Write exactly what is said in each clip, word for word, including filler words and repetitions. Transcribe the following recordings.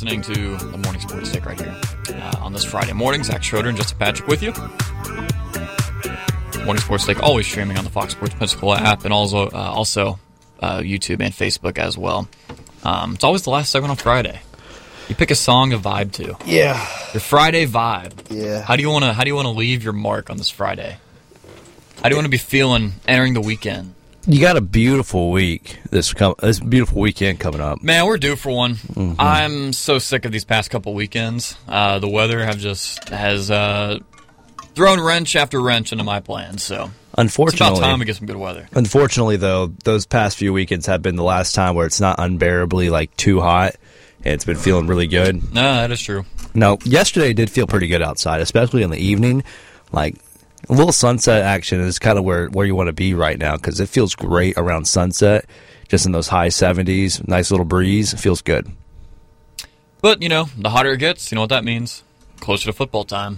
Listening to the Morning Sports Take right here uh, on this Friday morning. Zach Schroeder and Justin Patrick with you. Morning Sports Take always streaming on the Fox Sports Pensacola app and also uh, also uh, YouTube and Facebook as well. Um, it's always the last segment on Friday. You pick a song to vibe to. Yeah. Your Friday vibe. Yeah. How do you want to? How do you want to leave your mark on this Friday? How do you want to be feeling entering the weekend? You got a beautiful week. This com- this beautiful weekend coming up. Man, we're due for one. Mm-hmm. I'm so sick of these past couple weekends. Uh, the weather have just has uh, thrown wrench after wrench into my plans. So Unfortunately, it's about time we get some good weather. Unfortunately, though, those past few weekends have been the last time where it's not unbearably like too hot, and it's been feeling really good. No, that is true. No, yesterday did feel pretty good outside, especially in the evening. Like a little sunset action is kind of where, where you want to be right now because it feels great around sunset, just in those high seventies. Nice little breeze. It feels good. But, you know, the hotter it gets, you know what that means? Closer to football time.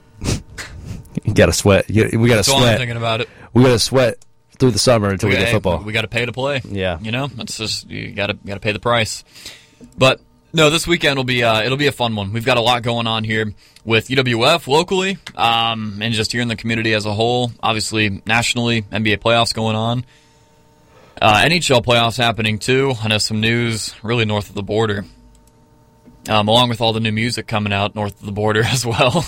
You got to sweat. You, we got to That's all I'm sweat. thinking about it. We got to sweat through the summer until we, we get hey, football. We got to pay to play. Yeah. You know, that's just, you got to got to pay the price. But no, this weekend will be uh, it'll be a fun one. We've got a lot going on here with U W F locally, um, and just here in the community as a whole. Obviously, nationally, N B A playoffs going on. Uh, N H L playoffs happening too. I know some news really north of the border, um, along with all the new music coming out north of the border as well.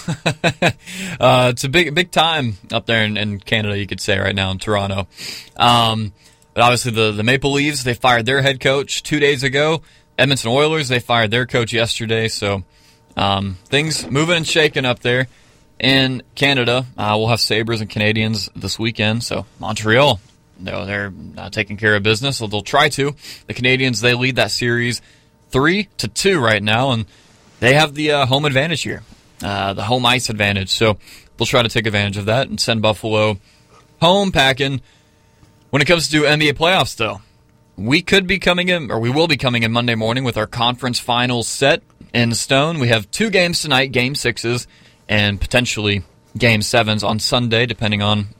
uh, it's a big big time up there in, in Canada, you could say right now in Toronto. Um, but obviously, the the Maple Leafs, they fired their head coach two days ago. Edmonton Oilers, they fired their coach yesterday, so um, things moving and shaking up there. In Canada, uh, we'll have Sabres and Canadians this weekend, so Montreal, no, they're uh, taking care of business, so they'll try to. The Canadians, they lead that series three to two right now, and they have the uh, home advantage here, uh, the home ice advantage, so they'll try to take advantage of that and send Buffalo home packing. When it comes to N B A playoffs, though, we could be coming in, or we will be coming in Monday morning with our conference finals set in stone. We have two games tonight, game sixes, and potentially game sevens on Sunday, depending on